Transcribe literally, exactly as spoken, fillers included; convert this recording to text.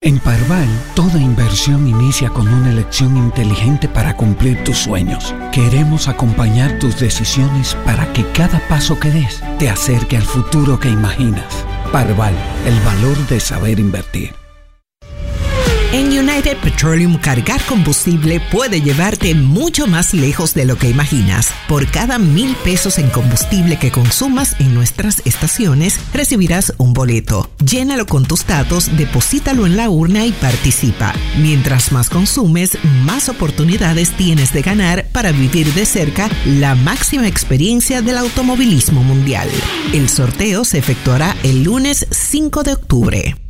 En Parval, toda inversión inicia con una elección inteligente para cumplir tus sueños. Queremos acompañar tus decisiones para que cada paso que des te acerque al futuro que imaginas. Parval, el valor de saber invertir. En United Petroleum, cargar combustible puede llevarte mucho más lejos de lo que imaginas. Por cada mil pesos en combustible que consumas en nuestras estaciones, recibirás un boleto. Llénalo con tus datos, deposítalo en la urna y participa. Mientras más consumes, más oportunidades tienes de ganar para vivir de cerca la máxima experiencia del automovilismo mundial. El sorteo se efectuará el lunes cinco de octubre.